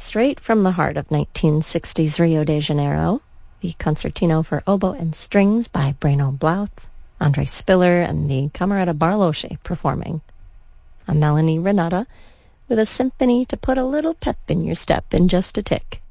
straight from the heart of 1960s Rio de Janeiro, the Concertino for Oboe and Strings by Breno Blouth, Andre Spiller, and the Camerata Barlosche performing. I'm Melanie Renata, with a symphony to put a little pep in your step in just a tick.